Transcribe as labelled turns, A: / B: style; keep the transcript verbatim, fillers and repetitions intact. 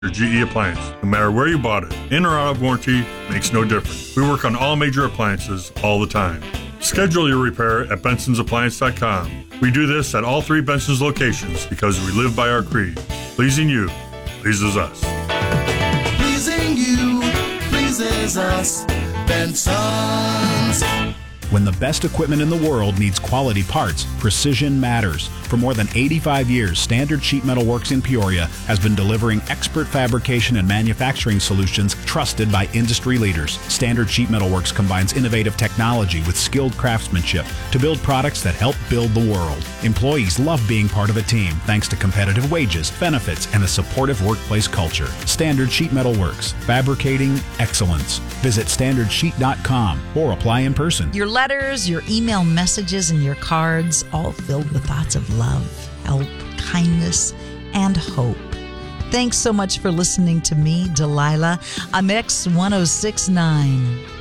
A: Your G E appliance. No matter where you bought it, in or out of warranty, makes no difference. We work on all major appliances all the time. Schedule your repair at Benson's Appliance dot com. We do this at all three Benson's locations because we live by our creed. Pleasing you pleases us.
B: Pleasing you pleases us. Benson's.
C: When the best equipment in the world needs quality parts, precision matters. For more than eighty-five years, Standard Sheet Metal Works in Peoria has been delivering expert fabrication and manufacturing solutions trusted by industry leaders. Standard Sheet Metal Works combines innovative technology with skilled craftsmanship to build products that help build the world. Employees love being part of a team thanks to competitive wages, benefits, and a supportive workplace culture. Standard Sheet Metal Works, fabricating excellence. Visit standard sheet dot com or apply in person.
D: Your letters, your email messages, and your cards, all filled with thoughts of love, help, kindness, and hope. Thanks so much for listening to me, Delilah, on X one oh six point nine.